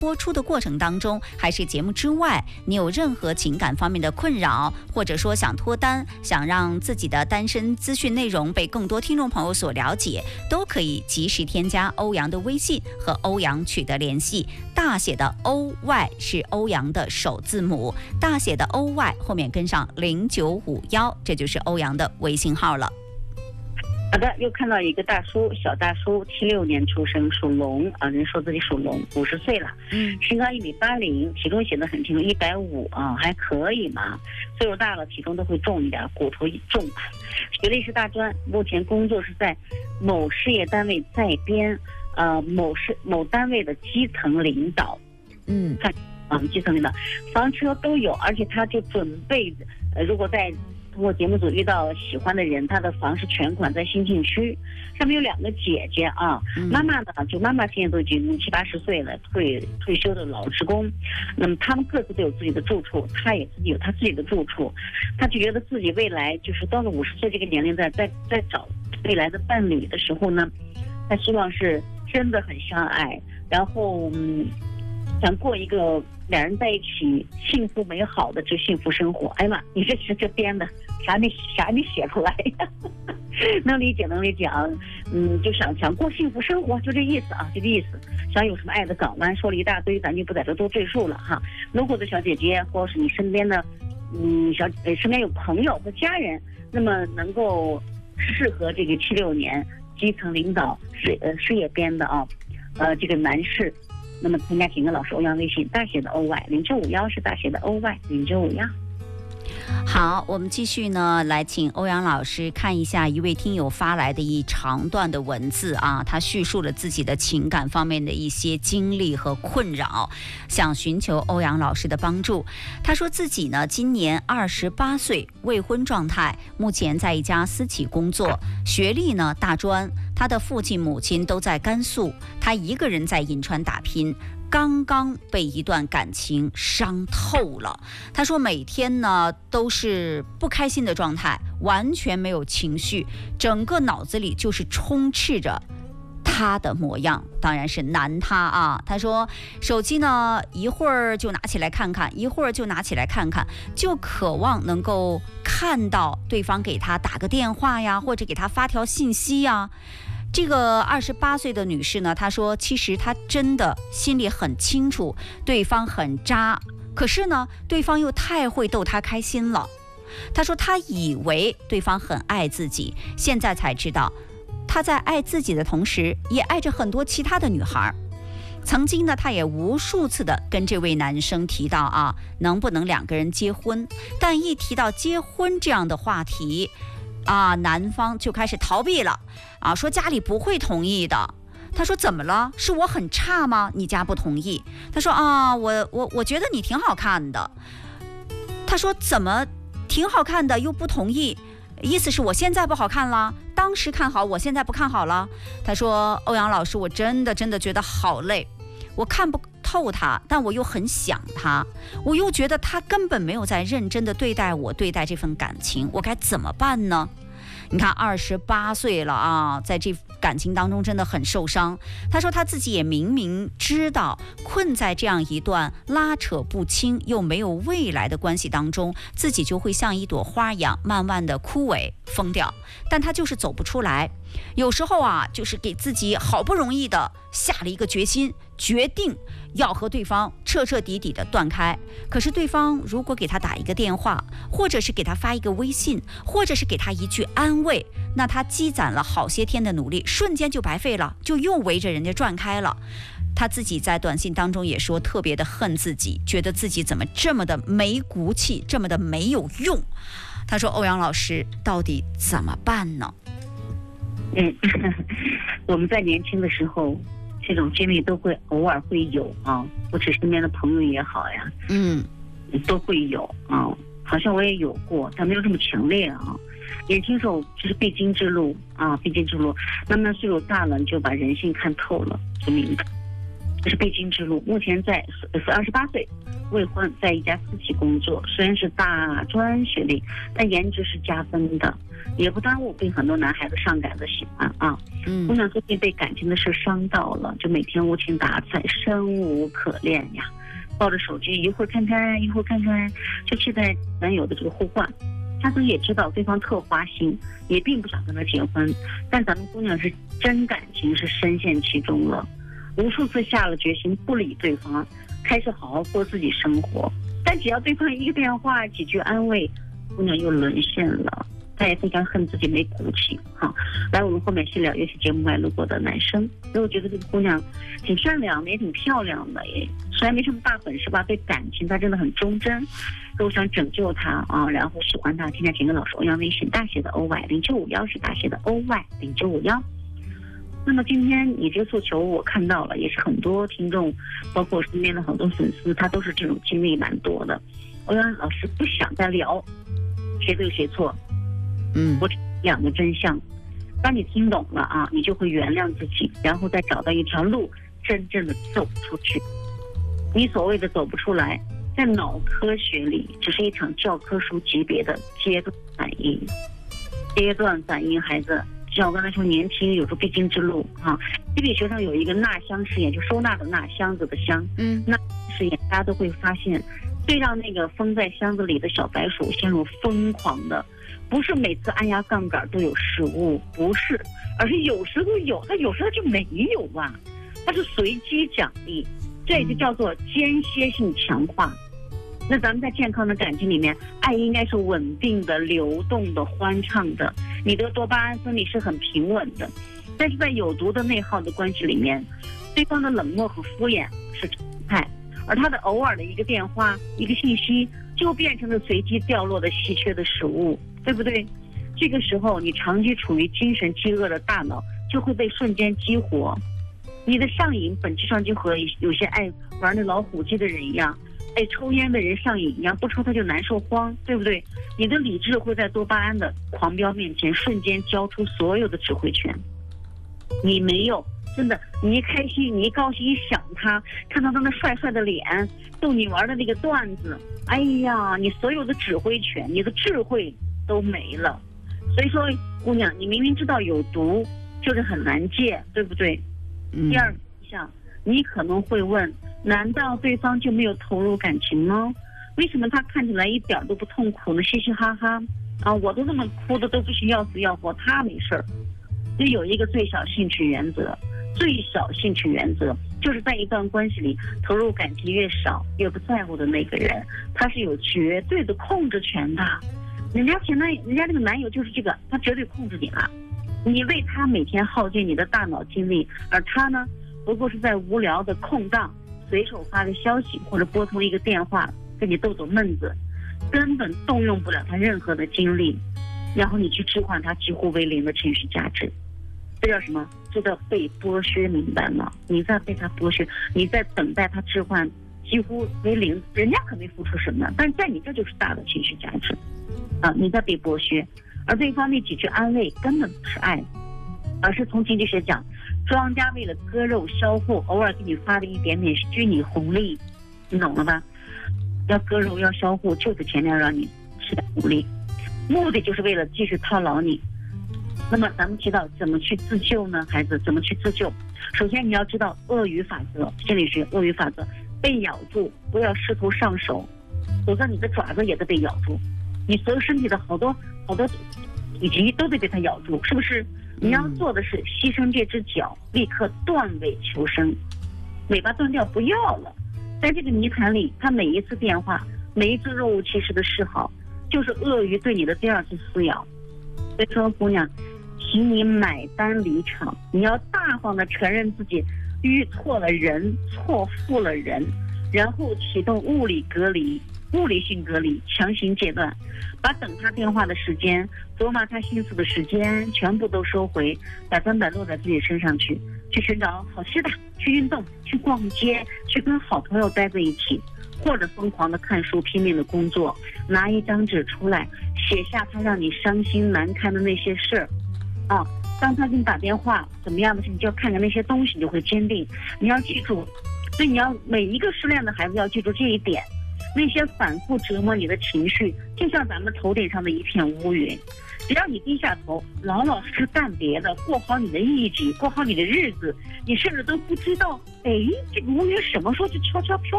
播出的过程当中，还是节目之外，你有任何情感方面的困扰，或者说想脱单，想让自己的单身资讯内容被更多听众朋友所了解，都可以及时添加欧阳的微信和欧阳取得联系。大写的 OY 是欧阳的首字母，大写的 OY 后面跟上0951，这就是欧阳的微信号了。 好的，又看到一个大叔，小大叔，76年出生，属龙啊，人说自己属龙，50岁了，身高1.80米，体重写得很清楚，150啊，还可以嘛。岁数大了，体重都会重一点，骨头重。学历是大专，目前工作是在某事业单位在编，某单位的基层领导，基层领导，房车都有，而且他就准备，如果在通过节目组遇到喜欢的人，他的房是全款在新晋区，上面有2个姐姐啊，妈妈呢，就妈妈现在都已经70、80岁了，退休的老职工，那么他们各自都有自己的住处，他也自己有他自己的住处，他就觉得自己未来就是到了50岁这个年龄，在找未来的伴侣的时候呢，他希望是真的很相爱，然后想过一个2人在一起幸福美好的这幸福生活。哎呀妈，你这编的啥没写出来呀？能理解啊，就想过幸福生活，就这意思啊，就这意思。想有什么爱的港湾，说了一大堆，咱就不在这多赘述了哈。如果的小姐姐，或者是你身边的身边有朋友和家人，那么能够适合这个76年基层领导事业编的啊，这个男士。那么参加请跟老师欧阳微信大写的 OY0951是大写的 OY0951。 好，我们继续呢，来请欧阳老师看一下一位听友发来的一长段的文字啊，他叙述了自己的情感方面的一些经历和困扰，想寻求欧阳老师的帮助。他说自己呢，今年28岁，未婚状态，目前在一家私企工作，学历呢大专，他的父亲母亲都在甘肃，他一个人在银川打拼。刚刚被一段感情伤透了，他说每天呢都是不开心的状态，完全没有情绪，整个脑子里就是充斥着他的模样，当然是男他啊。他说手机呢一会儿就拿起来看看，一会儿就拿起来看看，就渴望能够看到对方给他打个电话呀，或者给他发条信息呀。这个28岁的女士呢，她说其实她真的心里很清楚对方很渣，可是呢对方又太会逗她开心了。她说她以为对方很爱自己，现在才知道她在爱自己的同时也爱着很多其他的女孩。曾经呢她也无数次的跟这位男生提到啊，能不能2个人结婚，但一提到结婚这样的话题啊，男方就开始逃避了啊，说家里不会同意的。他说怎么了？是我很差吗？你家不同意？他说啊，我觉得你挺好看的。他说怎么挺好看的又不同意？意思是我现在不好看了，当时看好，我现在不看好了。他说欧阳老师，我真的觉得好累，我看不透他，但我又很想他，我又觉得他根本没有在认真的对待我，对待这份感情，我该怎么办呢？你看28岁了啊，在这感情当中真的很受伤。他说他自己也明明知道困在这样一段拉扯不清又没有未来的关系当中，自己就会像一朵花一样慢慢的枯萎疯掉，但他就是走不出来。有时候啊，就是给自己好不容易的下了一个决心，决定要和对方彻彻底底的断开。可是对方如果给他打一个电话，或者是给他发一个微信，或者是给他一句安慰，那他积攒了好些天的努力瞬间就白费了，就又围着人家转开了。他自己在短信当中也说特别的恨自己，觉得自己怎么这么的没骨气，这么的没有用。他说欧阳老师到底怎么办呢？ 我们在年轻的时候这种经历都会偶尔会有啊，或者身边的朋友也好呀，都会有啊，好像我也有过，但没有这么强烈啊。年轻时候就是必经之路啊，必经之路。慢慢岁数大了，你就把人性看透了，就明白。 这是必经之路。目前是28岁，未婚，在一家私企工作，虽然是大专学历，但颜值是加分的，也不耽误被很多男孩子上赶子喜欢啊。姑娘最近被感情的事伤到了，就每天无精打采，生无可恋呀。抱着手机一会儿看看一会儿看看，就期待男友的这个互换。她自己也知道对方特花心，也并不想跟他结婚，但咱们姑娘是真感情，是深陷其中了，无数次下了决心不理对方，开始好好过自己生活。但只要对方一个电话几句安慰，姑娘又沦陷了。她也非常恨自己没骨气哈。来，我们后面细聊，尤其节目外路过的男生，因为我觉得这个姑娘挺善良的，也挺漂亮的，也虽然没什么大本事吧，对感情她真的很忠贞。所以我想拯救她啊，然后喜欢她，添加情感老师欧阳微信大写的 OY0951是大写的 OY0951。那么今天你这个诉求我看到了，也是很多听众，包括我身边的很多粉丝，他都是这种经历蛮多的。欧阳老师不想再聊谁对谁错，我两个真相。当你听懂了啊，你就会原谅自己，然后再找到一条路，真正的走出去。你所谓的走不出来，在脑科学里只是一场教科书级别的阶段反应。阶段反应，孩子，像我刚才说，年轻有着必经之路啊。心理学上有一个纳箱实验，就收纳的纳，箱子的箱。纳实验大家都会发现，最让那个封在箱子里的小白鼠陷入疯狂的，不是每次按压杠杆都有失误，不是，而是有时候有，它有时候就没有啊，它是随机奖励，这也就叫做间歇性强化。那咱们在健康的感情里面，爱应该是稳定的、流动的、欢畅的，你的多巴胺分泌是很平稳的。但是在有毒的内耗的关系里面，对方的冷漠和敷衍是常态，而他的偶尔的一个电话、一个信息，就变成了随机掉落的稀缺的食物，对不对？这个时候，你长期处于精神饥饿的大脑就会被瞬间激活，你的上瘾本质上就和有些爱玩那老虎机的人一样，爱抽烟的人上瘾一样，不抽他就难受慌，对不对？你的理智会在多巴胺的狂飙面前瞬间交出所有的指挥权。你没有，真的，你一开心，你一高兴，一想他，看到他那帅帅的脸，逗你玩的那个段子，哎呀，你所有的指挥权，你的智慧都没了。所以说，姑娘，你明明知道有毒，就是很难戒，对不对？第二项，你可能会问，难道对方就没有投入感情吗？为什么他看起来一点都不痛苦呢？嘻嘻哈哈啊，我都那么哭的都不是要死要活，他没事儿。就有一个最小兴趣原则，最小兴趣原则就是在一段关系里，投入感情越少越不在乎的那个人，他是有绝对的控制权的。人家这个男友就是这个，他绝对控制你了。你为他每天耗尽你的大脑精力，而他呢，不过是在无聊的空档随手发个消息或者拨通一个电话跟你逗逗闷子，根本动用不了他任何的精力，然后你去置换他几乎为零的情绪价值。这叫什么？这叫被剥削，明白吗？你在被他剥削，你在等待他置换几乎为零，人家可没付出什么，但是在你这就是大的情绪价值啊！你在被剥削，而对方那几句安慰根本不是爱，而是从经济学讲，庄家为了割肉销户，偶尔给你发的一点点虚拟红利，你懂了吧？要割肉要销户，就是前面让你吃点红利，目的就是为了继续套牢你。那么咱们知道怎么去自救呢？孩子，怎么去自救？首先你要知道鳄鱼法则，心理学鳄鱼法则，被咬住不要试图上手，否则你的爪子也得被咬住，你所有身体的好多以及都得被它咬住，是不是？你要做的是牺牲这只脚，立刻断尾求生，尾巴断掉不要了。在这个泥潭里，他每一次电话，每一次若无其事的示好，就是鳄鱼对你的第二次撕咬。所以说，姑娘，请你买单离场，你要大方的承认自己遇错了人，错付了人，然后启动物理性隔离，强行戒断，把等他电话的时间，琢磨他心思的时间全部都收回，100%落在自己身上去寻找好吃的，去运动，去逛街，去跟好朋友待在一起，或者疯狂的看书，拼命的工作，拿一张纸出来写下他让你伤心难堪的那些事儿啊。当他给你打电话怎么样的时候，你就要看着那些东西，你就会坚定。你要记住， 所以你要每一个失恋的孩子要记住这一点，那些反复折磨你的情绪，就像咱们头顶上的一片乌云，只要你低下头，老老实实干别的，过好你的日子，过好你的日子，你甚至都不知道，哎，这个乌云什么时候就悄悄飘